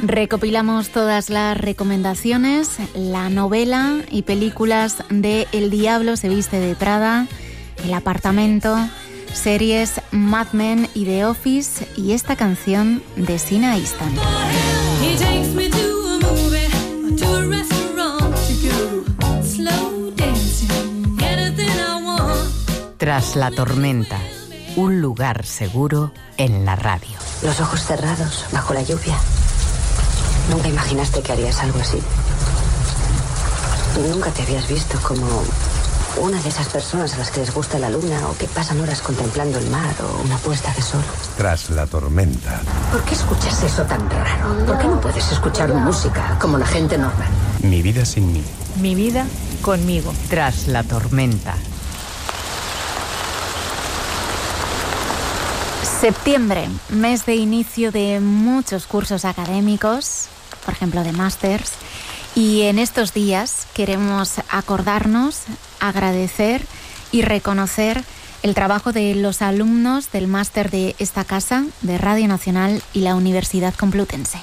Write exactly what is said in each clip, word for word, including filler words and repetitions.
Recopilamos todas las recomendaciones, la novela y películas de El Diablo se viste de Prada, El Apartamento, series Mad Men y The Office y esta canción de Sina Easton. Tras la tormenta, un lugar seguro en la radio. Los ojos cerrados, bajo la lluvia. Nunca imaginaste que harías algo así. Nunca te habías visto como una de esas personas a las que les gusta la luna o que pasan horas contemplando el mar o una puesta de sol. Tras la tormenta. ¿Por qué escuchas eso tan raro? ¿Por qué no puedes escuchar música como la gente normal? Mi vida sin mí. Mi vida conmigo. Tras la tormenta. Septiembre, mes de inicio de muchos cursos académicos, por ejemplo de másters, y en estos días queremos acordarnos, agradecer y reconocer el trabajo de los alumnos del máster de esta casa, de Radio Nacional y la Universidad Complutense.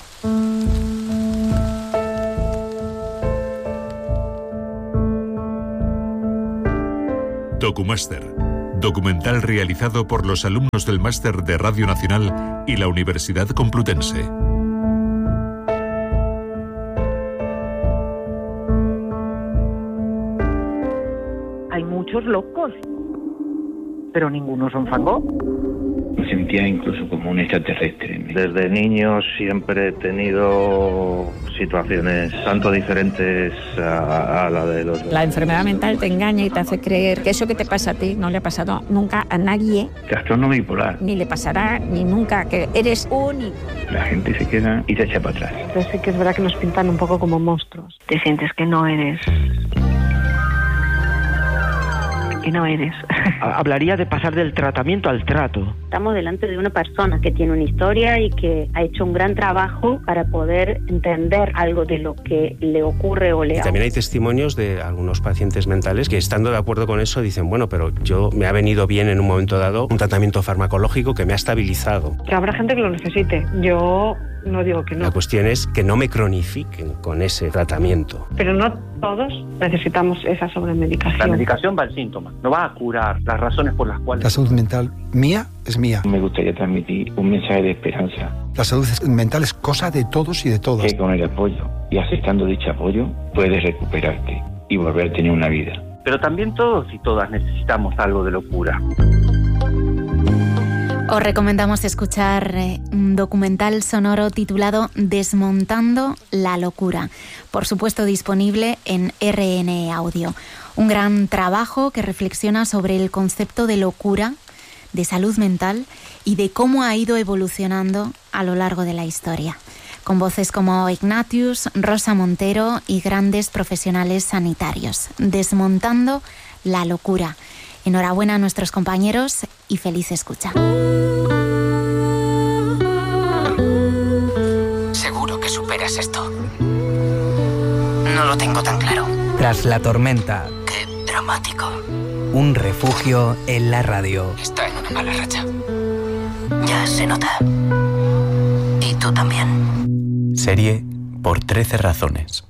Documáster. Documental realizado por los alumnos del Máster de Radio Nacional y la Universidad Complutense. Hay muchos locos, pero ninguno son Van Gogh. Me sentía incluso como un extraterrestre. Desde niño siempre he tenido situaciones tanto diferentes a, a la de los... La enfermedad mental te engaña y te hace creer que eso que te pasa a ti no le ha pasado nunca a nadie. Trastorno bipolar. Ni le pasará ni nunca, que eres único. La gente se queda y se echa para atrás. Pero sí que es verdad que nos pintan un poco como monstruos. Te sientes que no eres... que no eres. Hablaría de pasar del tratamiento al trato. Estamos delante de una persona que tiene una historia y que ha hecho un gran trabajo para poder entender algo de lo que le ocurre o le ha... Y también hay testimonios de algunos pacientes mentales que, estando de acuerdo con eso, dicen, bueno, pero yo me ha venido bien en un momento dado un tratamiento farmacológico que me ha estabilizado. Que habrá gente que lo necesite. Yo no digo que no. La cuestión es que no me cronifiquen con ese tratamiento. Pero no todos necesitamos esa sobremedicación. La medicación va al síntoma, no va a curar las razones por las cuales... La salud mental mía es mía. Me gustaría transmitir un mensaje de esperanza. La salud mental es cosa de todos y de todas. Que con el apoyo y aceptando dicho apoyo puedes recuperarte y volver a tener una vida. Pero también todos y todas necesitamos algo de locura. Os recomendamos escuchar un documental sonoro titulado Desmontando la locura, por supuesto disponible en R N E Audio. Un gran trabajo que reflexiona sobre el concepto de locura, de salud mental y de cómo ha ido evolucionando a lo largo de la historia, con voces como Ignatius, Rosa Montero y grandes profesionales sanitarios. Desmontando la locura. Enhorabuena a nuestros compañeros y feliz escucha. Seguro que superas esto. No lo tengo tan claro. Tras la tormenta. Qué dramático. Un refugio en la radio. Está en una mala racha. Ya se nota. Y tú también. Serie por trece razones.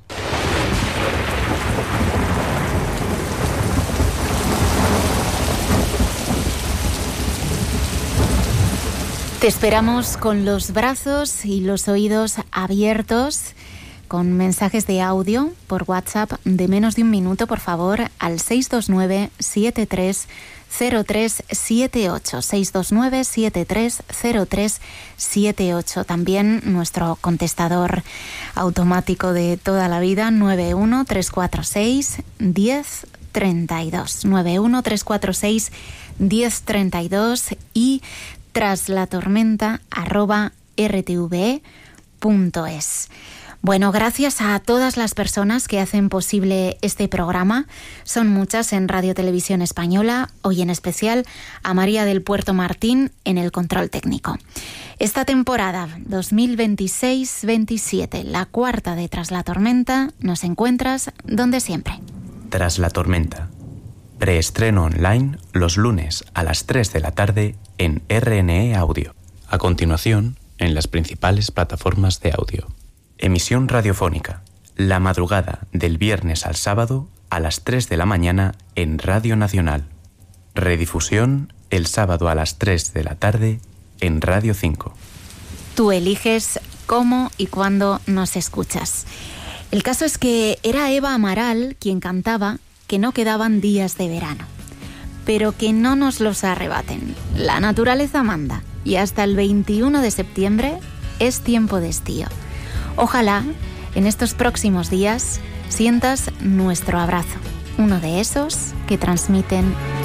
Te esperamos con los brazos y los oídos abiertos, con mensajes de audio por WhatsApp de menos de un minuto, por favor, al seis dos nueve, siete tres cero tres siete ocho, seis dos nueve, siete tres cero tres siete ocho. También nuestro contestador automático de toda la vida, nueve uno tres cuatro seis uno cero tres dos, nueve uno tres cuatro seis uno cero tres dos y tras la tormenta arroba r t v e punto es. Bueno, gracias a todas las personas que hacen posible este programa. Son muchas en Radio Televisión Española, hoy en especial a María del Puerto Martín en el control técnico. Esta temporada dos mil veintiséis veintisiete, la cuarta de Tras la tormenta, nos encuentras donde siempre. Tras la tormenta. Preestreno online los lunes a las tres de la tarde en R N E Audio. A continuación, en las principales plataformas de audio. Emisión radiofónica, la madrugada del viernes al sábado a las tres de la mañana en Radio Nacional. Redifusión el sábado a las tres de la tarde en Radio cinco. Tú eliges cómo y cuándo nos escuchas. El caso es que era Eva Amaral quien cantaba que no quedaban días de verano, pero que no nos los arrebaten. La naturaleza manda y hasta el veintiuno de septiembre es tiempo de estío. Ojalá en estos próximos días sientas nuestro abrazo, uno de esos que transmiten